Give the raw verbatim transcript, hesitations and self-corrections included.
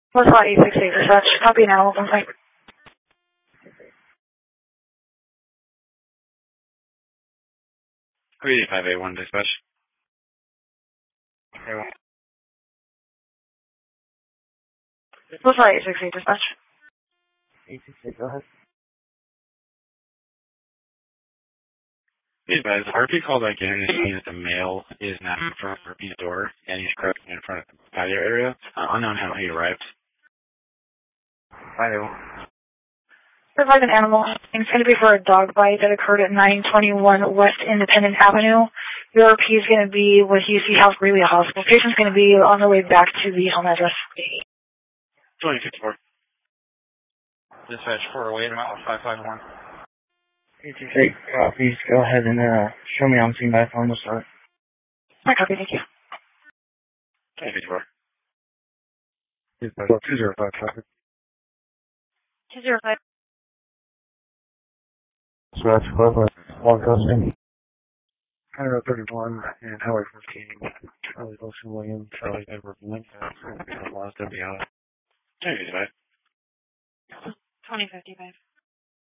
Plus lot eight six eight, dispatch. Copy an animal complaint. three eight five eight one, dispatch. Plus lot eight six eight, dispatch. eight six eight, go ahead. Hey guys, R P called back in and saying that the male is now in front of R P's door and he's currently in front of the patio area. Uh, unknown how he arrived. Patio. Provide an animal. It's going to be for a dog bite that occurred at nine twenty-one West Independent Avenue. Your R P is going to be with U C Health Greeley Hospital. Patient's going to be on their way back to the home address. twenty fifty-four. Dispatch four oh eight, amount five five one. eight six eight, copies. Go ahead and uh, show me on scene by phone. We'll start. My copy, thank you. twenty fifty-four. Dispatch two zero five, traffic. two zero five. Dispatch, clarify. One custom. County Road thirty-one and Highway fifteen. Charlie Wilson Williams, Charlie Edward Lincoln. Last W I. twenty fifty-five. twenty fifty-five.